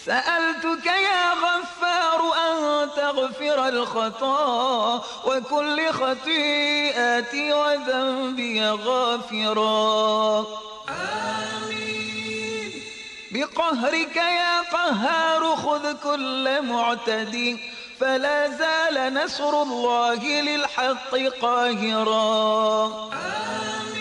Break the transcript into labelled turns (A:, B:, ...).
A: سألتك يا غفار أن تغفر الخطا وكل خطيئتي وذنبي غافرا. آمين. بقهرك يا قهار خذ كل معتدي فلا زال نصر الله للحق قاهرا. آمين.